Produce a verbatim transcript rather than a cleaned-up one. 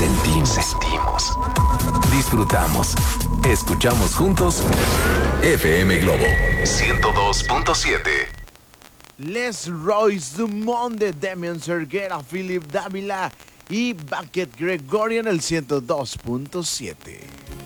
sentimos, sentimos, disfrutamos, escuchamos juntos F M Globo ciento dos punto siete. Les Royce Dumont de Demian Cerguera, Philip Dávila y Bucket Gregorian el ciento dos punto siete.